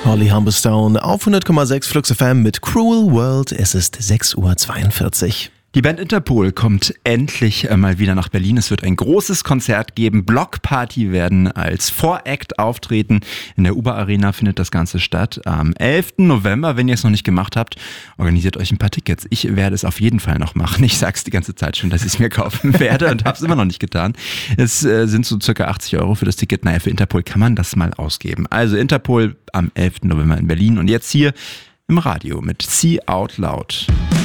Holly Humberstone auf 100,6 Flux FM mit Cruel World. Es ist 6:42 Uhr. Die Band Interpol kommt endlich mal wieder nach Berlin. Es wird ein großes Konzert geben. Blockparty werden als Voract auftreten. In der Uber Arena findet das Ganze statt. Am 11. November, wenn ihr es noch nicht gemacht habt, organisiert euch ein paar Tickets. Ich werde es auf jeden Fall noch machen. Ich sag's die ganze Zeit schon, dass ich es mir kaufen werde und habe es immer noch nicht getan. Es sind so circa 80 € für das Ticket. Naja, für Interpol kann man das mal ausgeben. Also Interpol am 11. November in Berlin und jetzt hier im Radio mit See Out Loud.